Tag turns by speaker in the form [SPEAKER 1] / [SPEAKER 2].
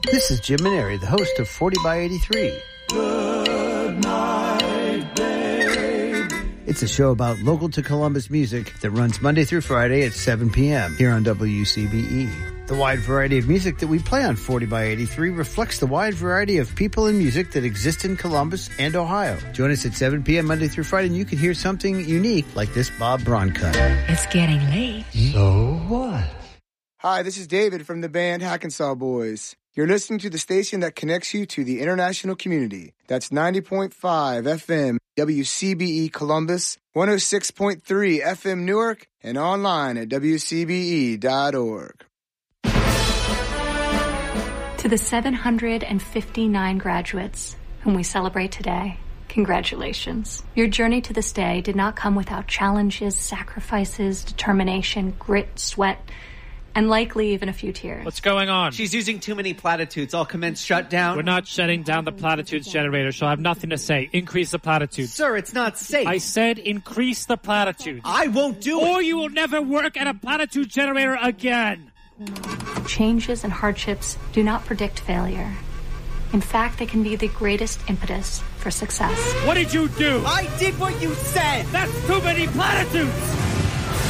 [SPEAKER 1] This is Jim Maneri, the host of 40 by 83.
[SPEAKER 2] Good night, babe.
[SPEAKER 1] It's a show about local to Columbus music that runs Monday through Friday at 7 p.m. here on WCBE. The wide variety of music that we play on 40 by 83 reflects the wide variety of people and music that exist in Columbus and Ohio. Join us at 7 p.m. Monday through Friday and you can hear something unique like this Bob Braun cut.
[SPEAKER 3] It's getting late.
[SPEAKER 1] So what?
[SPEAKER 4] Hi, this is David from the band Hackensaw Boys. You're listening to the station that connects you to the international community. That's 90.5 FM, WCBE Columbus, 106.3 FM Newark, and online at WCBE.org.
[SPEAKER 5] To the 759 graduates whom we celebrate today, congratulations. Your journey to this day did not come without challenges, sacrifices, determination, grit, sweat, and likely even a few tears.
[SPEAKER 6] What's going on?
[SPEAKER 7] She's using too many platitudes. All commence shut down.
[SPEAKER 6] We're not shutting down the platitudes generator, so I have nothing to say. Increase the platitudes.
[SPEAKER 7] Sir, it's not safe.
[SPEAKER 6] I said increase the platitudes.
[SPEAKER 7] I won't do it.
[SPEAKER 6] Or you will never work at a platitude generator again.
[SPEAKER 5] Changes and hardships do not predict failure. In fact, they can be the greatest impetus for success.
[SPEAKER 6] What did you do?
[SPEAKER 7] I did what you said.
[SPEAKER 6] That's too many platitudes.